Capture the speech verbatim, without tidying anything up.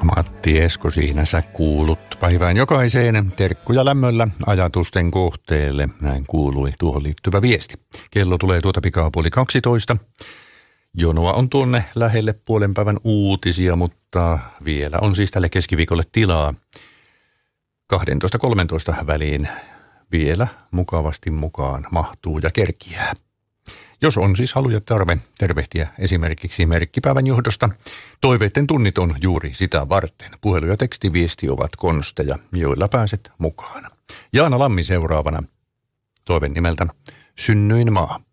Matti Esko siinä sä kuulut päivään jokaiseen terkkuja lämmöllä ajatusten kohteelle. Näin kuului tuohon liittyvä viesti. Kello tulee tuota pikaa puoli kaksitoista. Jonoa on tuonne lähelle puolen päivän uutisia, mutta vielä on siis tälle keskiviikolle tilaa kaksitoista kolmetoista väliin. Vielä mukavasti mukaan mahtuu ja kerkiää. Jos on siis halu ja tarve tervehtiä esimerkiksi merkkipäivän johdosta, toiveiden tunnit on juuri sitä varten. Puhelu- ja tekstiviesti ovat konsteja, joilla pääset mukaan. Jaana Lammi seuraavana. Toive nimeltä Synnyin maa.